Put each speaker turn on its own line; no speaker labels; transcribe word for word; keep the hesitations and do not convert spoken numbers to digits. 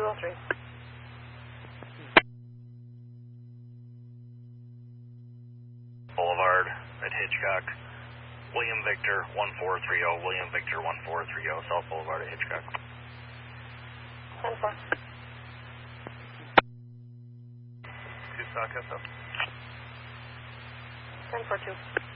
oh three.
Boulevard at Hitchcock. William Victor one four three zero. William Victor one four three zero. South Boulevard at Hitchcock.
ten four.
Two stock S F.
ten four two.